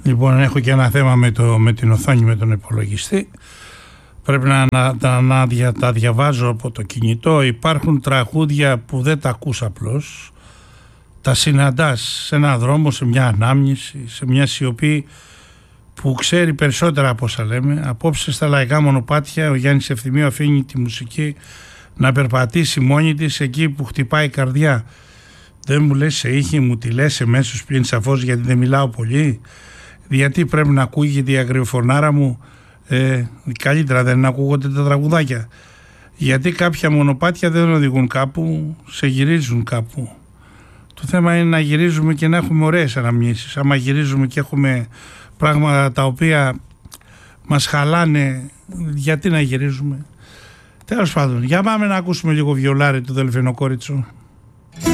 Λοιπόν, έχω και ένα θέμα με την οθόνη, με τον υπολογιστή. Πρέπει να τα διαβάζω από το κινητό. Υπάρχουν τραγούδια που δεν τα ακούς απλώς. Τα συναντάς σε έναν δρόμο, σε μια ανάμνηση, σε μια σιωπή που ξέρει περισσότερα από όσα λέμε. Απόψε στα λαϊκά μονοπάτια ο Γιάννης Ευθυμίου αφήνει τη μουσική να περπατήσει μόνη της εκεί που χτυπάει η καρδιά. Δεν μου λες σε ήχη, μου τη λες εμέσως πλην σαφώς γιατί δεν μιλάω πολύ. Γιατί πρέπει να ακούγεται η αγριοφωνάρα μου, καλύτερα δεν ακούγονται τα τραγουδάκια. Γιατί κάποια μονοπάτια δεν οδηγούν κάπου, σε γυρίζουν κάπου. Το θέμα είναι να γυρίζουμε και να έχουμε ωραίες αναμνήσεις. Άμα γυρίζουμε και έχουμε πράγματα τα οποία μας χαλάνε, γιατί να γυρίζουμε? Τέλος πάντων, για πάμε να ακούσουμε λίγο βιολάρι του Δελφινοκόριτσο.